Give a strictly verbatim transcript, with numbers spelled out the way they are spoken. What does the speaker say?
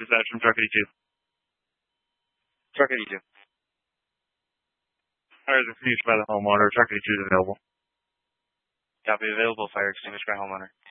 Dispatch from Truck eighty-two. Truck eighty-two. Fire is extinguished by the homeowner. Truck eighty-two is available. Copy, available. Fire extinguished by homeowner.